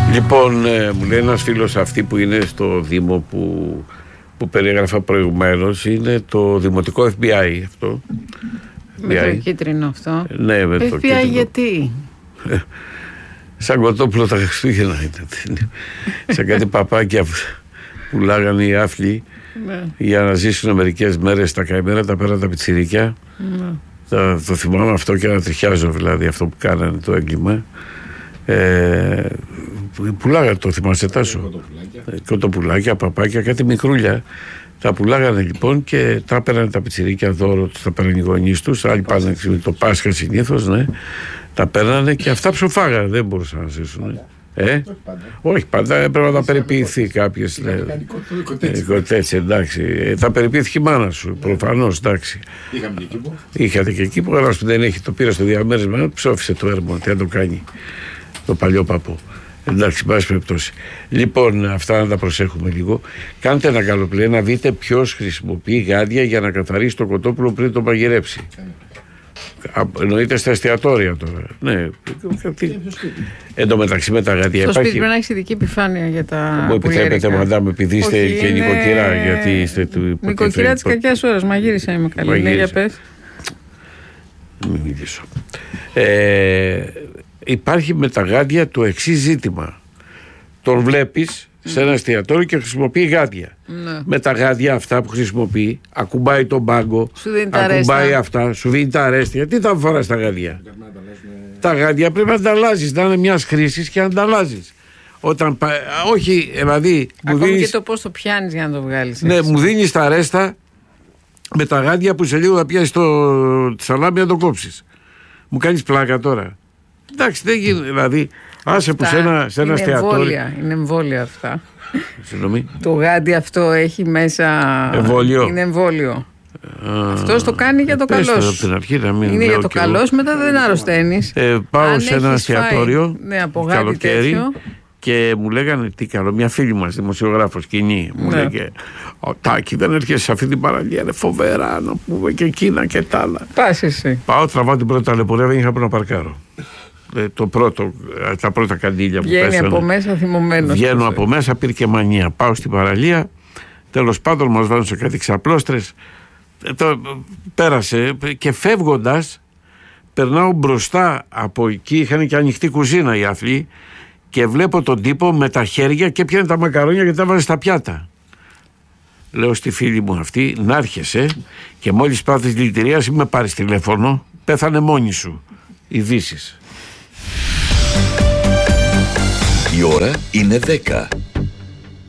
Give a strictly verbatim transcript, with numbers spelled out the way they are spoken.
Λοιπόν, ε, μου λέει ένας φίλος, αυτή που είναι στο Δήμο που, που περιέγραφα προηγουμένως, είναι το δημοτικό εφ μπι άι αυτό. Με το κίτρινο αυτό. Ναι, με το εφ μπι άι κίτρινο. γιατί? Σαν Κοτόπουλο τα Χριστούγεννα ήταν. Σαν κάτι παπάκια που πουλάγανε οι άφλοι Ναι. για να ζήσουν μερικές μέρες τα καημένα, τα πέραν τα πιτσιρίκια. Ναι. Τα, το θυμάμαι αυτό και να τριχιάζω, δηλαδή, αυτό που κάνανε το έγκλημα. Ε, πουλάγανε, το θυμάσαι, Τάσο? Κοτοπουλάκια, παπάκια, κάτι μικρούλια. Τα πουλάγανε λοιπόν και τα έπαιρναν τα πιτσιρίκια δώρο τους, τα παίρνουν οι γονείς τους. Άλλοι πάνε το Πάσχα συνήθως, ναι. Τα παίρνανε και αυτά ψοφάγανε, δεν μπορούσαν να ζήσουν. Ε? Όχι πάντα, έπρεπε να τα περιποιηθεί κάποιες. Έτσι, εντάξει. Θα περιποιήθηκε η μάνα σου, προφανώς, εντάξει. Είχαμε και κήπο. Είχατε και κήπο, ένας που δεν έχει, το πήρε στο διαμέρισμα, ψόφισε το έρμο, τι να το κάνει. Το παλιό παππού. Εντάξει, πάση περιπτώσει. Λοιπόν, αυτά να τα προσέχουμε λίγο. Κάντε ένα καλό πλay να δείτε ποιος χρησιμοποιεί γάντια για να καθαρίσει το κοτόπουλο πριν το μαγειρέψει. Εννοείται στα εστιατόρια τώρα. Ναι. Εν τω μεταξύ με τα γάντια Στο υπάρχει. σπίτι πρέπει να έχεις ειδική επιφάνεια για τα. Μου επιτρέπετε, μαντάμ, επειδή είστε Όχι, και είναι... νοικοκυρά, γιατί είστε του. Νοικοκυρά της κακιάς ώρας, μαγείρισα είμαι καλή. Ναι, για πες. Μην μιλήσω. Ε, υπάρχει με τα γάντια το εξής ζήτημα. Τον βλέπεις σε ένα εστιατόριο και χρησιμοποιεί γάντια. Ναι. Με τα γάντια αυτά που χρησιμοποιεί, ακουμπάει τον πάγκο, Σου δίνει τα ακουμπάει αρέστα. αυτά, σου δίνει τα αρέστια. Τι θα φοράς τα γάντια? Τα γάντια πρέπει να ανταλλάζεις, να είναι μιας χρήσης και να ανταλλάζεις. Όταν, όχι, δηλαδή. Ακόμη δίνεις, και το πώς το πιάνεις για να το βγάλεις. ναι, έτσι. μου δίνεις τα αρέστα με τα γάντια που σε λίγο θα πιάσεις το σαλάμι να το κόψεις. Μου κάνεις πλάκα τώρα? Εντάξει, δεν γίνεται. Δηλαδή, άσε που σε ένα, σε ένα είναι εστιατόριο. εμβόλια, είναι εμβόλια αυτά. Συγγνώμη. Το γάντι αυτό έχει μέσα. Εμβόλιο. Είναι εμβόλιο. Α, Αυτό το κάνει για το πες καλό το σου. από την αρχή, να μην Είναι λέω για το κι εγώ. καλό σου, μετά δεν αρρωσταίνεις. Ε, πάω Αν σε ένα έχεις φάει, εστιατόριο ναι, από γάντι καλοκαίρι τέτοιο. και μου λέγανε τι καλό. Μια φίλη μας, δημοσιογράφος, κοινή, μου Ναι. λέγε: «Ο Τάκη, δεν έρχεσαι σε αυτή την παραλία. Είναι φοβερά να πούμε και εκείνα και τα άλλα». Πας εσύ. Πάω, τραβάω την πρώτη ταλαιπωρία, δεν είχα που να παρκάρω. Ε, το πρώτο, ε, τα πρώτα καντήλια που Βγαίνει πέσανε. από μέσα θυμωμένος. Βγαίνω από μέσα, πήρε μανία. Πάω στην παραλία. Τέλος πάντων, μας βάζουν σε κάτι ξαπλώστρες. Ε, το, πέρασε και φεύγοντας, περνάω μπροστά από εκεί. Είχαν και ανοιχτή κουζίνα οι αθλοί. Και βλέπω τον τύπο με τα χέρια και πιάνει τα μακαρόνια και τα βάζει στα πιάτα. Λέω στη φίλη μου αυτή, να έρχεσαι και μόλις πάθεις δηλητηρίαση, με πάρεις τηλέφωνο. Πέθανε μόνη σου. Ειδήσεις. Η ώρα είναι δέκα.